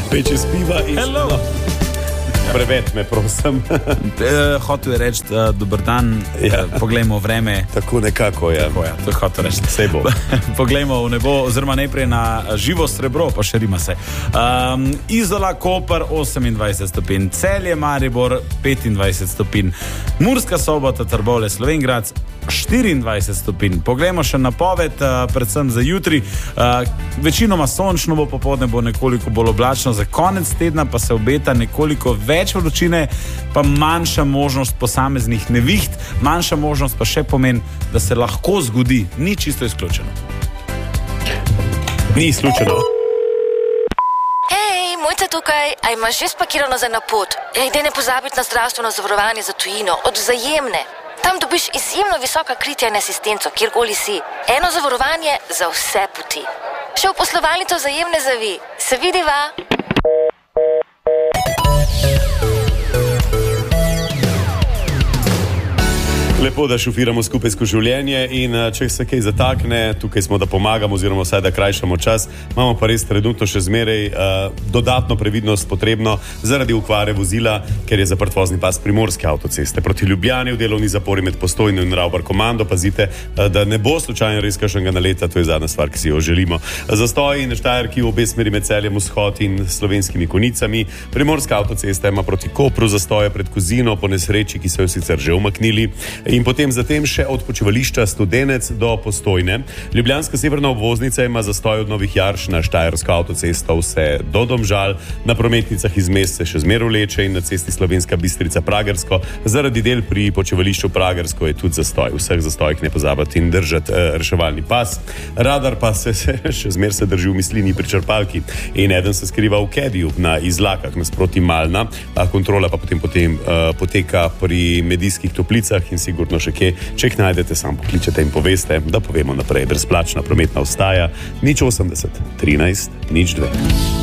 Peče spiva in... Hello. Preveč me, prosim. Hotel je reči, dober dan, poglejmo vreme. Tako nekako, ja. Tako, ja, to je hotel reči. Sej bo. Poglejmo v nebo, oziroma najprej na živo srebro, pa še rima se. Izola, Koper 28 stopinj, Celje, Maribor 25 stopinj, Murska Sobota, Trbovlje, Slovenj Gradec 24 stopinj. Poglejmo še napoved, predvsem za jutri. Večinoma sončno bo, popoldne bo nekoliko bolj oblačno, za konec tedna pa se obeta nekoliko več vročine, pa manjša možnost posameznih neviht, manjša možnost pa še pomeni, da se lahko zgodi, ni čisto izključeno. Ni izključeno. Hej, Mojca tukaj, a imaš že spakirano za na pot? Idej ne pozabiti na zdravstveno zavarovanje za tujino, od Vzajemne. Tam dobiš izjemno visoka kritja in asistenco, kjerkoli si. Eno zavarovanje za vse poti. Še v poslovalnico Vzajemne zavi. Se vidiva? Lepo, da šofiramo skupaj skozi življenje in če se kaj zatakne, tukaj smo, da pomagamo oziroma vsaj, da krajšamo čas. Imamo pa res trenutno še zmeraj dodatno previdnost potrebno zaradi okvare vozila, ker je zaprt vozni pas Primorske avtoceste. Proti Ljubljani v delovni zapori med Postojno in Ravbar komando. Pazite, da ne bo slučajno res kakšnega naleta, to je zadnja stvar, ki si jo želimo. Zastoji na Štajerki v obe smeri med Celjem Vzhod in Slovenskimi Konicami. Primorska avtocesta ima proti Kopru zastoje pred Kozino po nesreči, ki so jo sicer že umaknili. In potem zatem še od počivališča Studenec do Postojne. Ljubljanska severna obvoznica ima zastoj od Novih Jarš na Štajersko avtocesto vse do Domžal, na prometnicah iz mest se še zmeraj vleče in na cesti Slovenska Bistrica Pragersko. Zaradi del pri počivališču Pragersko je tudi zastoj. V vseh zastojih ne pozabiti in držati reševalni pas. Radar pa se še zmeraj se drži v Mislini pri črpalki in eden se skriva v Kediju na Izlakah nasproti Malna. Kontrola pa potem poteka pri Medijskih Toplicah in sigurno še kje. Če jih najdete, sam pokličete in poveste, da povemo naprej. Brezplačna prometna ostaja 080 13 02.